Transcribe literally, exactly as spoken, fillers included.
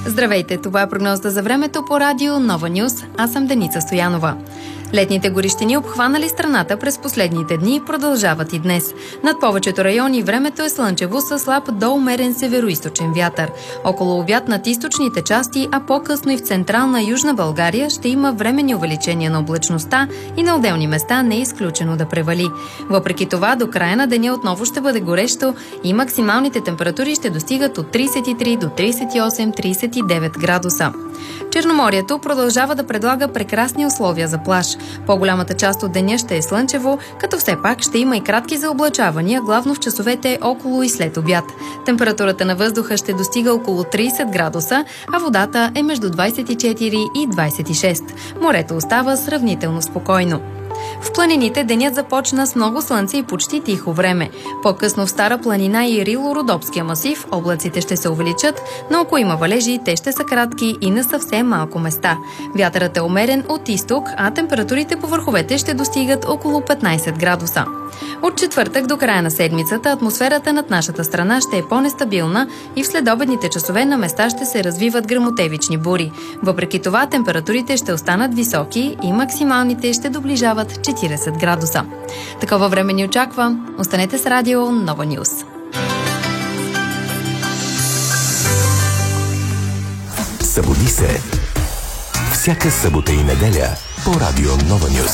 Здравейте, това е прогнозата за времето по радио Нова Нюс. Аз съм Деница Стоянова. Летните горещини, обхванали страната през последните дни, продължават и днес. Над повечето райони времето е слънчево със слаб до умерен североизточен вятър. Около обяд над източните части, а по-късно и в централна и южна България ще има временни увеличения на облачността и на отделни места не е изключено да превали. Въпреки това, до края на деня отново ще бъде горещо и максималните температури ще достигат от тридесет и три до тридесет и осем - тридесет и девет градуса. Черноморието продължава да предлага прекрасни условия за плаж. По-голямата част от деня ще е слънчево, като все пак ще има и кратки заоблачавания, главно в часовете около и след обяд. Температурата на въздуха ще достига около тридесет градуса, а водата е между двадесет и четири и двадесет и шест. Морето остава сравнително спокойно. В планините денят започна с много слънце и почти тихо време. По-късно в Стара планина и Рило-Родопския масив облаците ще се увеличат, но ако има валежи, те ще са кратки и на съвсем малко места. Вятърът е умерен от изток, а температурите по върховете ще достигат около петнадесет градуса. От четвъртък до края на седмицата атмосферата над нашата страна ще е по-нестабилна и в следобедните часове на места ще се развиват гръмотевични бури. Въпреки това температурите ще останат високи и максималните ще доближават четиридесет градуса. Такова време ни очаква. Останете с радио Нова Нюс. Събуди се. Всяка събота и неделя по радио Нова Нюс.